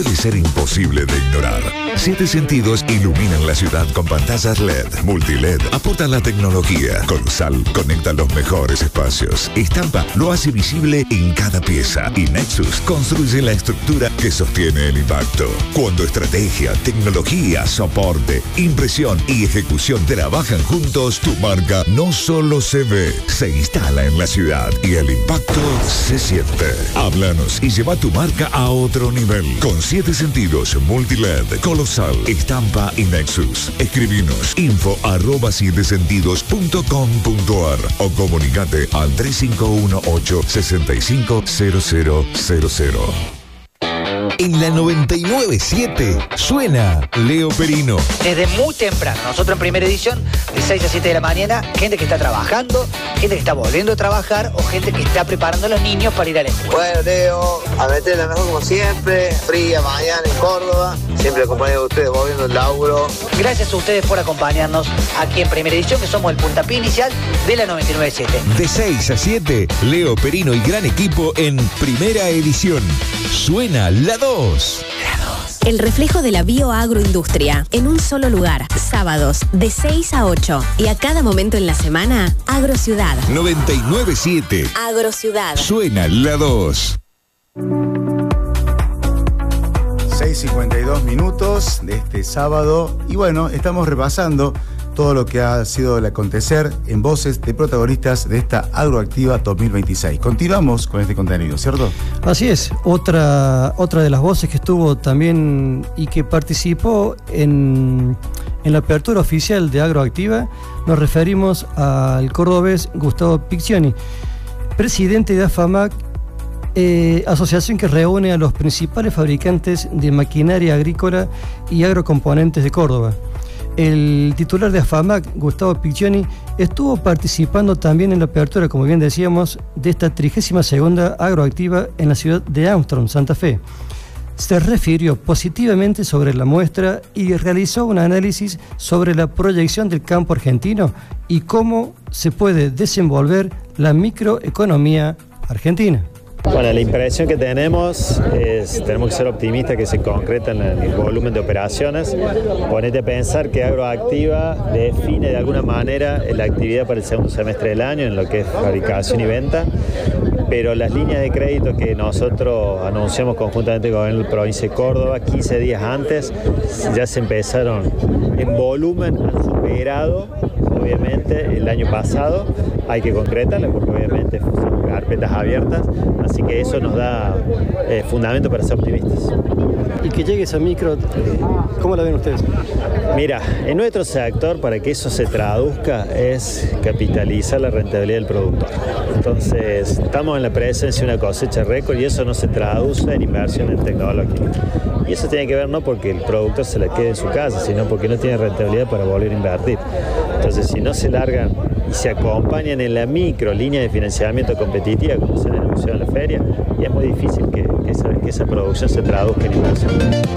puede ser imposible de ignorar. 7 Sentidos iluminan la ciudad con pantallas LED, multiled, aportan la tecnología. Colosal conecta los mejores espacios. Estampa lo hace visible en cada pieza. Y Nexus construye la estructura que sostiene el impacto. Cuando estrategia, tecnología, soporte, impresión y ejecución trabajan juntos, tu marca no solo se ve, se instala en la ciudad y el impacto se siente. Háblanos y lleva tu marca a otro nivel. Con 7 Sentidos, multiled, Colosal, Estampa y Nexus. Escribinos info@7sentidos.com.ar o comunicate al 3518-650000. En la 99.7 suena Leo Perino. Desde muy temprano, nosotros en Primera Edición, de 6 a 7 de la mañana, gente que está trabajando, gente que está volviendo a trabajar o gente que está preparando a los niños para ir a la escuela. Bueno, Leo, a meterle mejor como siempre, fría mañana en Córdoba, siempre acompañado de ustedes volviendo el laburo. Gracias a ustedes por acompañarnos aquí en Primera Edición, que somos el puntapié inicial de la 99.7. De 6 a 7, Leo Perino y gran equipo en Primera Edición. Suena la 2. El reflejo de la bioagroindustria en un solo lugar. Sábados de 6 a 8 y a cada momento en la semana, Agrociudad. 99.7. Agrociudad. Suena la 2. 6:52 minutos de este sábado. Y bueno, estamos repasando todo lo que ha sido el acontecer en voces de protagonistas de esta Agroactiva 2026. Continuamos con este contenido, ¿cierto? Así es. Otra de las voces que estuvo también y que participó en la apertura oficial de Agroactiva, nos referimos al cordobés Gustavo Piccioni, presidente de AFAMAC, asociación que reúne a los principales fabricantes de maquinaria agrícola y agrocomponentes de Córdoba. El titular de AFAMAC, Gustavo Piccioni, estuvo participando también en la apertura, como bien decíamos, de esta 32ª Agroactiva en la ciudad de Armstrong, Santa Fe. Se refirió positivamente sobre la muestra y realizó un análisis sobre la proyección del campo argentino y cómo se puede desenvolver la microeconomía argentina. Bueno, la impresión que tenemos es, tenemos que ser optimistas que se concreta en el volumen de operaciones. Ponete a pensar que Agroactiva define de alguna manera la actividad para el segundo semestre del año en lo que es fabricación y venta, pero las líneas de crédito que nosotros anunciamos conjuntamente con el gobierno de la provincia de Córdoba 15 días antes ya se empezaron en volumen, han superado obviamente el año pasado. Hay que concretarla porque obviamente son carpetas abiertas, así que eso nos da fundamento para ser optimistas. Y que llegue esa micro, ¿cómo la ven ustedes? Mira, en nuestro sector, para que eso se traduzca, es capitalizar la rentabilidad del productor. Entonces, estamos en la presencia de una cosecha récord y eso no se traduce en inversión en tecnología. Y eso tiene que ver no porque el productor se la quede en su casa, sino porque no tiene rentabilidad para volver a invertir. Entonces, si no se largan y se acompañan en la micro línea de financiamiento competitiva, como se han anunciado en la feria, y es muy difícil que esa producción se traduzca en inversión.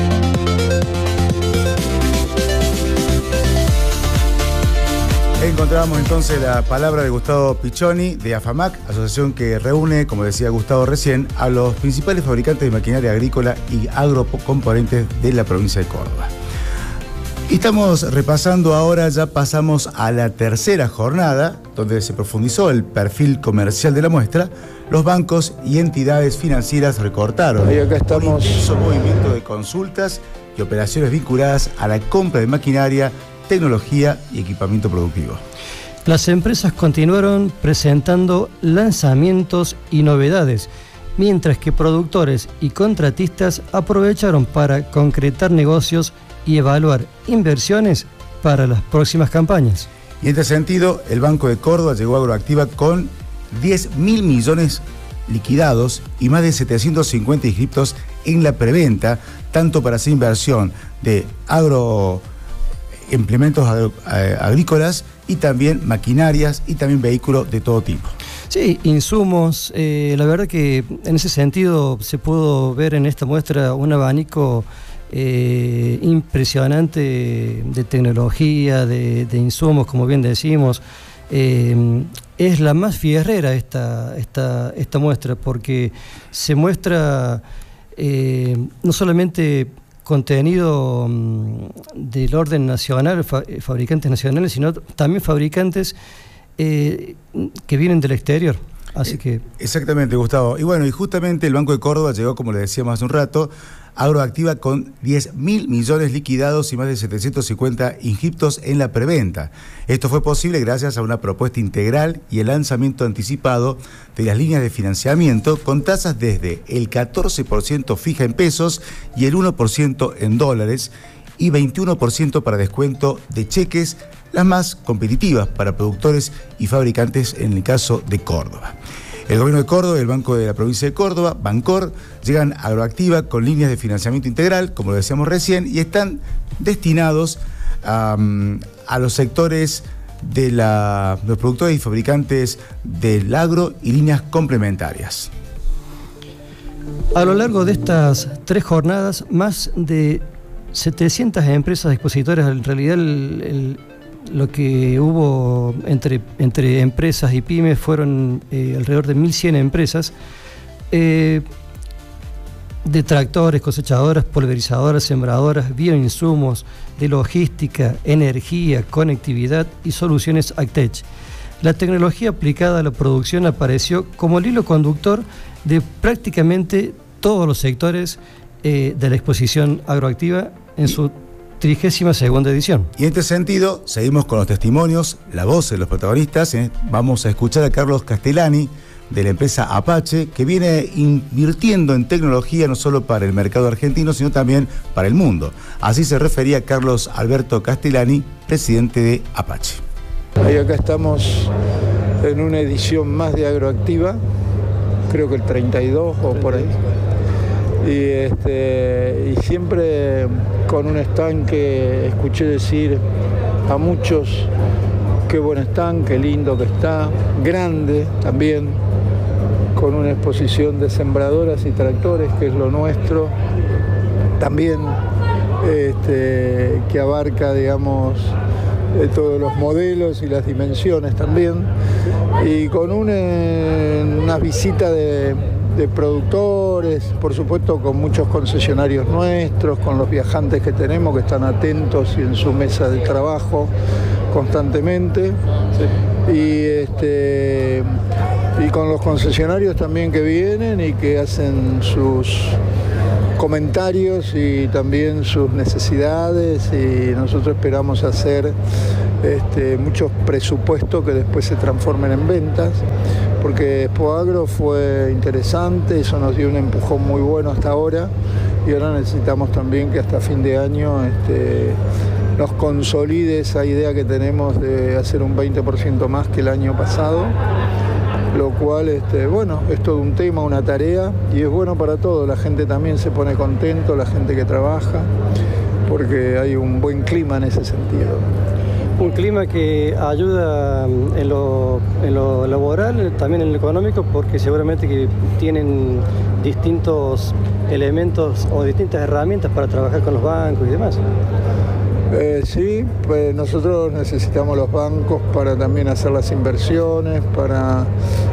Encontramos entonces la palabra de Gustavo Piccioni de AFAMAC, asociación que reúne, como decía Gustavo recién, a los principales fabricantes de maquinaria agrícola y agrocomponentes de la provincia de Córdoba. Y estamos repasando ahora, ya pasamos a la tercera jornada, donde se profundizó el perfil comercial de la muestra. Los bancos y entidades financieras recortaron y acá estamos. Un intenso movimiento de consultas y operaciones vinculadas a la compra de maquinaria, tecnología y equipamiento productivo. Las empresas continuaron presentando lanzamientos y novedades, mientras que productores y contratistas aprovecharon para concretar negocios y evaluar inversiones para las próximas campañas. Y en este sentido, el Banco de Córdoba llegó a Agroactiva con 10.000 millones liquidados y más de 750 inscriptos en la preventa, tanto para hacer inversión de implementos agrícolas y también maquinarias y también vehículos de todo tipo. Sí, insumos. La verdad que en ese sentido se pudo ver en esta muestra un abanico impresionante de tecnología, de insumos, como bien decimos. Es la más fierrera esta muestra porque se muestra no solamente contenido del orden nacional, fabricantes nacionales, sino también fabricantes que vienen del exterior. Así que... Exactamente, Gustavo. Y bueno, y justamente el Banco de Córdoba llegó, como le decíamos hace un rato, Agroactiva con 10.000 millones liquidados y más de 750 inscriptos en la preventa. Esto fue posible gracias a una propuesta integral y el lanzamiento anticipado de las líneas de financiamiento con tasas desde el 14% fija en pesos y el 1% en dólares y 21% para descuento de cheques, las más competitivas para productores y fabricantes en el caso de Córdoba. El gobierno de Córdoba y el Banco de la Provincia de Córdoba, Bancor, llegan a Agroactiva con líneas de financiamiento integral, como lo decíamos recién, y están destinados a los sectores de los productores y fabricantes del agro y líneas complementarias. A lo largo de estas 3 jornadas, más de 700 empresas expositoras, en realidad lo que hubo entre empresas y pymes fueron alrededor de 1.100 empresas de tractores, cosechadoras, pulverizadoras, sembradoras, bioinsumos, de logística, energía, conectividad y soluciones AgTech. La tecnología aplicada a la producción apareció como el hilo conductor de prácticamente todos los sectores de la exposición Agroactiva en su 32ª edición. Y en este sentido, seguimos con los testimonios, la voz de los protagonistas. Vamos a escuchar a Carlos Castellani, de la empresa Apache, que viene invirtiendo en tecnología no solo para el mercado argentino, sino también para el mundo. Así se refería Carlos Alberto Castellani, presidente de Apache. Y acá estamos en una edición más de Agroactiva, creo que el 32 o por ahí. Y siempre con un stand que escuché decir a muchos, qué buen stand, qué lindo que está, grande también, con una exposición de sembradoras y tractores, que es lo nuestro, también que abarca, digamos, todos los modelos y las dimensiones también, y con una visita de productores, por supuesto con muchos concesionarios nuestros, con los viajantes que tenemos que están atentos y en su mesa de trabajo constantemente, sí. Y con los concesionarios también que vienen y que hacen sus comentarios y también sus necesidades, y nosotros esperamos hacer muchos presupuestos que después se transformen en ventas, porque Expoagro fue interesante, eso nos dio un empujón muy bueno hasta ahora, y ahora necesitamos también que hasta fin de año nos consolide esa idea que tenemos de hacer un 20% más que el año pasado, lo cual bueno, es todo un tema, una tarea, y es bueno para todo. La gente también se pone contento, la gente que trabaja, porque hay un buen clima en ese sentido. Un clima que ayuda en lo laboral, también en lo económico, porque seguramente que tienen distintos elementos o distintas herramientas para trabajar con los bancos y demás. Sí, pues nosotros necesitamos los bancos para también hacer las inversiones, para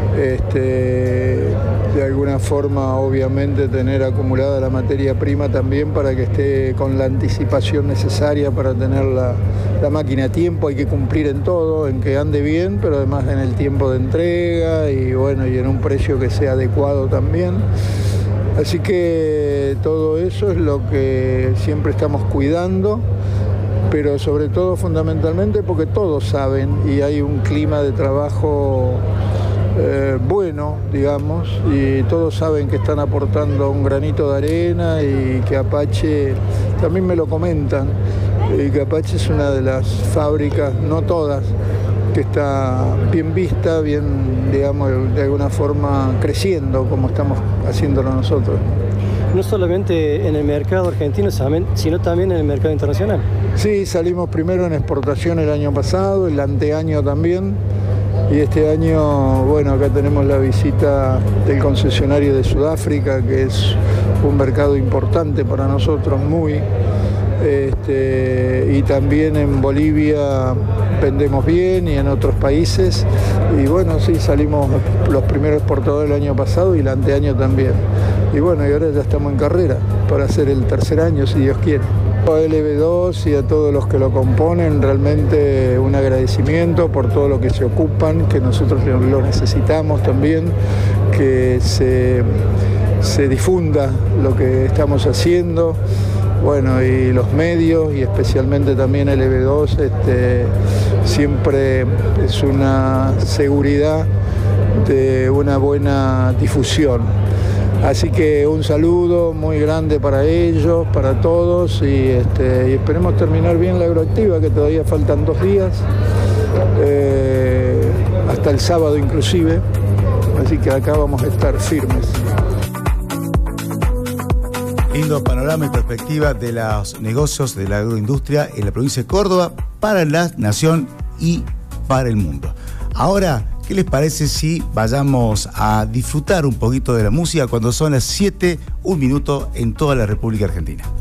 de alguna forma obviamente tener acumulada la materia prima también para que esté con la anticipación necesaria para tener la máquina a tiempo. Hay que cumplir en todo, en que ande bien, pero además en el tiempo de entrega y bueno, y en un precio que sea adecuado también. Así que todo eso es lo que siempre estamos cuidando, pero sobre todo fundamentalmente porque todos saben y hay un clima de trabajo bueno, digamos, y todos saben que están aportando un granito de arena, y que Apache, también me lo comentan, y que Apache es una de las fábricas, no todas, que está bien vista, bien, digamos, de alguna forma creciendo como estamos haciéndolo nosotros. No solamente en el mercado argentino, sino también en el mercado internacional. Sí, salimos primero en exportación el año pasado, el anteaño también, y este año, bueno, acá tenemos la visita del concesionario de Sudáfrica, que es un mercado importante para nosotros, muy, Y también en Bolivia vendemos bien y en otros países. Y bueno, sí, salimos los primeros exportadores el año pasado y el anteaño también. Y bueno, y ahora ya estamos en carrera para hacer el tercer año, si Dios quiere. A LB2 y a todos los que lo componen, realmente un agradecimiento por todo lo que se ocupan, que nosotros lo necesitamos también, que se difunda lo que estamos haciendo. Bueno, y los medios y especialmente también LB2 siempre es una seguridad de una buena difusión. Así que un saludo muy grande para ellos, para todos y esperemos terminar bien la agroactiva, que todavía faltan 2 días, hasta el sábado inclusive, así que acá vamos a estar firmes. Lindo panorama y perspectiva de los negocios de la agroindustria en la provincia de Córdoba para la nación y para el mundo. Ahora, ¿qué les parece si vayamos a disfrutar un poquito de la música cuando son las 7:01 en toda la República Argentina?